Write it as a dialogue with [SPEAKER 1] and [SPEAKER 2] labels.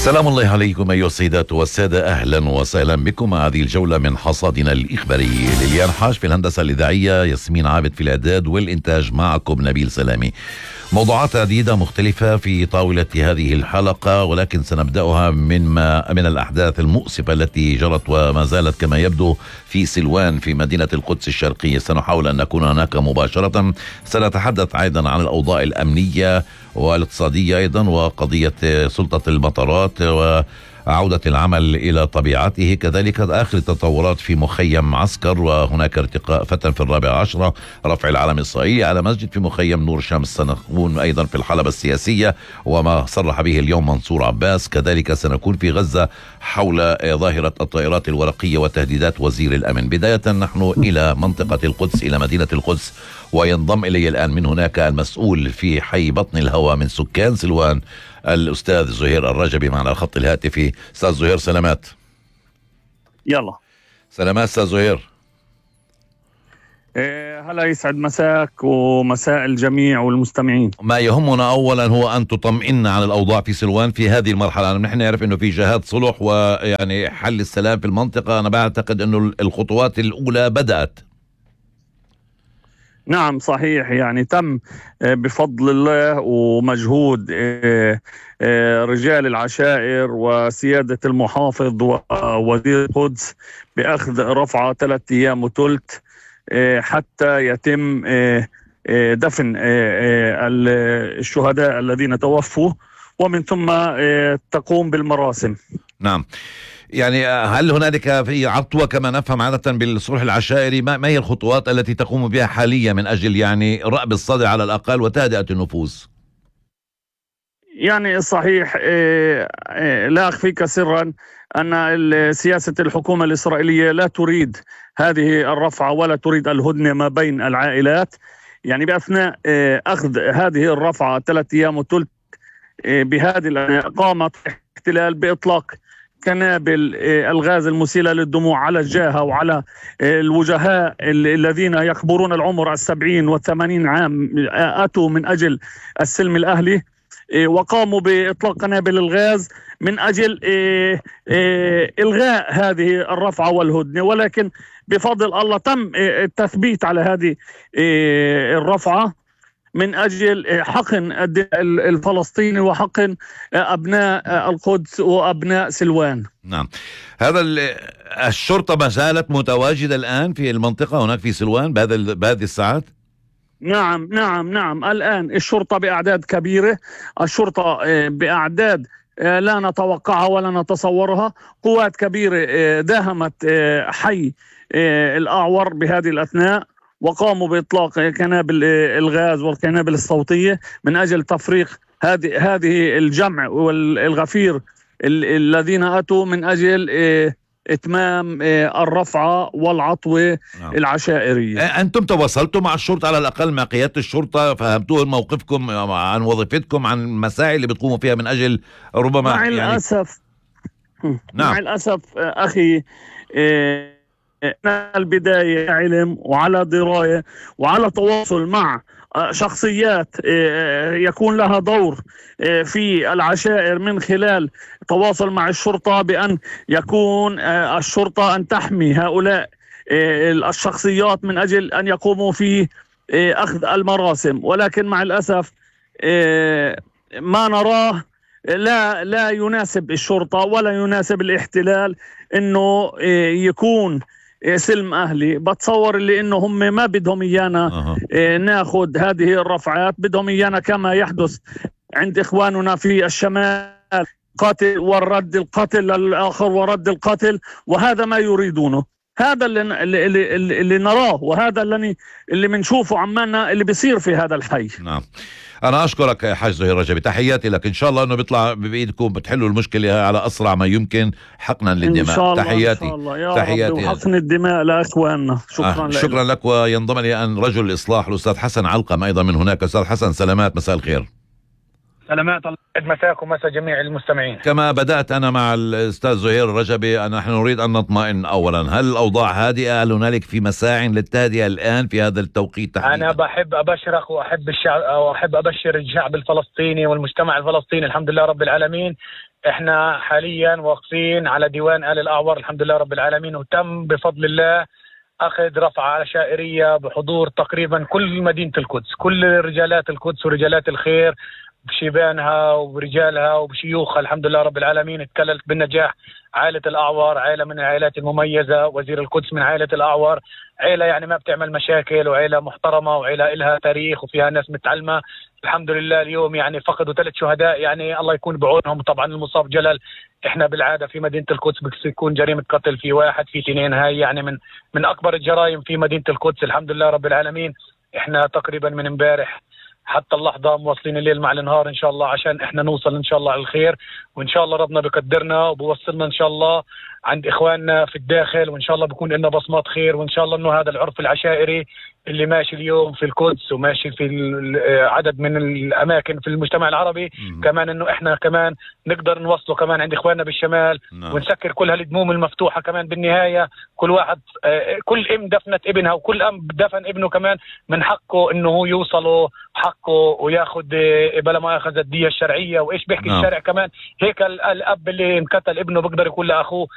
[SPEAKER 1] سلام الله عليكم أيها السيدات والسادة، أهلا وسهلا بكم مع هذه الجولة من حصادنا الإخباري. ليليان حاج في الهندسة الإذاعية، ياسمين عابد في الإعداد والإنتاج، معكم نبيل سلامي. موضوعات عديدة مختلفة في طاولة هذه الحلقة، ولكن سنبدأها من الأحداث المؤسفة التي جرت وما زالت كما يبدو في سلوان في مدينة القدس الشرقية. سنحاول أن نكون هناك مباشرة. سنتحدث أيضا عن الأوضاع الأمنية والاقتصادية أيضا، وقضية سلطة المطارات وعودة العمل إلى طبيعته، كذلك آخر التطورات في مخيم عسكر، وهناك ارتقاء فتن في 14 رفع العلم الإسرائيلي على مسجد في مخيم نور شمس. سنكون أيضا في الحلبة السياسية وما صرح به اليوم منصور عباس، كذلك سنكون في غزة حول ظاهرة الطائرات الورقية وتهديدات وزير الأمن. بداية نحن إلى منطقة القدس، إلى مدينة القدس، وينضم إلي الآن من هناك المسؤول في حي بطن الهوى من سكان سلوان، الأستاذ زهير الرجبي، معنا على الخط الهاتفي. أستاذ زهير سلامات.
[SPEAKER 2] يلا
[SPEAKER 1] سلامات أستاذ زهير.
[SPEAKER 2] هلا، يسعد مساك ومساء الجميع والمستمعين.
[SPEAKER 1] ما يهمنا أولا هو أن تطمئن عن الأوضاع في سلوان في هذه المرحلة. نحن نعرف أنه في جهاد صلح ويعني حل السلام في المنطقة. أنا بعتقد أنه الخطوات الأولى بدأت.
[SPEAKER 2] نعم صحيح، يعني تم بفضل الله ومجهود رجال العشائر وسيادة المحافظ ووزير القدس بأخذ رفعة 3 أيام وثلث حتى يتم دفن الشهداء الذين توفوا، ومن ثم تقوم بالمراسم.
[SPEAKER 1] نعم، يعني هل هنالك في عطوة كما نفهم عادة بالصلح العشائري؟ ما هي الخطوات التي تقوم بها حاليا من أجل يعني رأب الصدع على الأقل وتهدئة النفوس؟
[SPEAKER 2] يعني صحيح، لا أخفيك سرا أن سياسة الحكومة الإسرائيلية لا تريد هذه الرفعة ولا تريد الهدنة ما بين العائلات. يعني بأثناء أخذ هذه الرفعة 3 أيام وثلث بهذه قامت احتلال بإطلاق قنابل الغاز المسيلة للدموع على الجاهة وعلى الوجهاء الذين يكبرون العمر 70 و80 عام، أتوا من أجل السلم الأهلي، وقاموا بإطلاق قنابل الغاز من أجل إلغاء هذه الرفعة والهدنة. ولكن بفضل الله تم التثبيت على هذه الرفعة من أجل حقن الفلسطيني وحقن أبناء القدس وأبناء سلوان.
[SPEAKER 1] نعم، هذا الشرطة ما زالت متواجدة الآن في المنطقة هناك في سلوان بهذه الساعات؟
[SPEAKER 2] نعم الآن الشرطة بأعداد كبيرة، الشرطة بأعداد لا نتوقعها ولا نتصورها. قوات كبيرة داهمت حي الأعور بهذه الأثناء، وقاموا بإطلاق قنابل الغاز والقنابل الصوتية من أجل تفريق هذه الجمع والغفير الذين أتوا من أجل إتمام الرفعة والعطوة العشائرية.
[SPEAKER 1] أنتم تواصلتم مع الشرطة على الأقل، مع قيادة الشرطة، فهمتوه موقفكم عن وظيفتكم، عن المساعي اللي بتقوموا فيها من أجل ربما
[SPEAKER 2] مع الأسف
[SPEAKER 1] نعم.
[SPEAKER 2] مع الأسف أخي، البداية علم وعلى دراية وعلى تواصل مع شخصيات يكون لها دور في العشائر من خلال تواصل مع الشرطة، بأن يكون الشرطة أن تحمي هؤلاء الشخصيات من أجل أن يقوموا في أخذ المراسم. ولكن مع الأسف ما نراه لا يناسب الشرطة ولا يناسب الاحتلال انه يكون سلم اهلي. بتصور اللي انه هم ما بدهم ايانا ناخذ هذه الرفعات، بدهم ايانا كما يحدث عند اخواننا في الشمال، قاتل ورد القتل للاخر ورد القتل، وهذا ما يريدونه. هذا اللي نراه، وهذا اللي بنشوفه عمالنا اللي بيصير في هذا الحي.
[SPEAKER 1] نعم، أنا أشكرك يا حاج زهير رجبي، تحياتي لك. إن شاء الله أنه بيطلع بإيدكم بتحلوا المشكلة على أسرع ما يمكن، حقنا للدماء.
[SPEAKER 2] إن شاء الله
[SPEAKER 1] تحياتي
[SPEAKER 2] إن شاء الله يا
[SPEAKER 1] تحياتي
[SPEAKER 2] رب، وحقن الدماء لأخواننا.
[SPEAKER 1] شكرا لك. وينضم لي الآن رجل الإصلاح الأستاذ حسن علقم أيضا من هناك. أستاذ حسن سلامات، مساء الخير.
[SPEAKER 3] سلامات، الله يسعد مساكم ومسا جميع المستمعين.
[SPEAKER 1] كما بدأت أنا مع الأستاذ زهير الرجبي، نحن نريد أن نطمئن أولا. هل الأوضاع هادئة؟ هل هنالك في مساع للتهدئة الآن في هذا التوقيت تحديدا؟
[SPEAKER 3] أنا بحب أبشرك وأحب الشعب وأحب أبشر الشعب الفلسطيني والمجتمع الفلسطيني، الحمد لله رب العالمين، احنا حاليا واقفين على ديوان آل الأعور الحمد لله رب العالمين، وتم بفضل الله أخذ رفعة عشائرية بحضور تقريبا كل مدينة القدس، كل رجالات القدس ورجالات الخير بشيبانها ورجالها وبشيوخها الحمد لله رب العالمين. اتكللت بالنجاح عائلة الأعور، عائلة من العائلات المميزة، وزير القدس من عائلة الأعور، عائلة يعني ما بتعمل مشاكل، وعائلة محترمة، وعائلة إلها تاريخ وفيها ناس متعلمة الحمد لله. اليوم يعني فقدوا 3 شهداء، يعني الله يكون بعونهم. طبعا المصاب جلال، احنا بالعادة في مدينة القدس بيكون جريمة قتل في 1 في 2، هاي يعني من أكبر الجرائم في مدينة القدس الحمد لله رب العالمين. احنا تقريبا من امبارح حتى اللحظة مواصلين الليل مع النهار إن شاء الله، عشان إحنا نوصل إن شاء الله على الخير، وإن شاء الله ربنا بقدرنا وبوصلنا إن شاء الله عند إخواننا في الداخل، وإن شاء الله بيكون لنا بصمات خير، وإن شاء الله إنه هذا العرف العشائري اللي ماشي اليوم في القدس وماشي في عدد من الأماكن في المجتمع العربي كمان، إنه إحنا كمان نقدر نوصله كمان عند إخواننا بالشمال، ونسكر كل هالدموم المفتوحة كمان. بالنهاية كل واحد، كل أم دفنت ابنها وكل أم دفن ابنه، كمان من حقه إنه هو يوصله حقه وياخذ بلا ما ياخذ الدية الشرعية. وإيش بيحكي الشرع كمان، هيك الأب اللي انقتل ابنه بيقدر يقول لأخوه